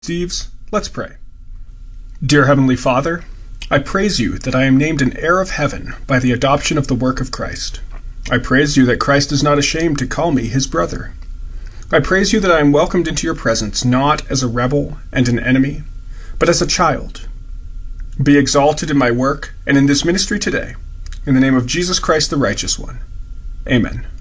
Thieves, let's pray. Dear Heavenly Father, I praise you that I am named an heir of heaven by the adoption of the work of Christ. I praise you that Christ is not ashamed to call me his brother. I praise you that I am welcomed into your presence not as a rebel and an enemy, but as a child. Be exalted in my work and in this ministry today. In the name of Jesus Christ, the righteous one. Amen.